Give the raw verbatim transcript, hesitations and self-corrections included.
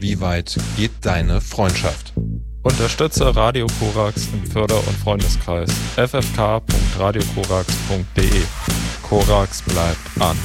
wie weit geht deine Freundschaft? Unterstütze Radio Korax im Förder- und Freundeskreis f f k punkt radio korax punkt d e. Korax bleibt an.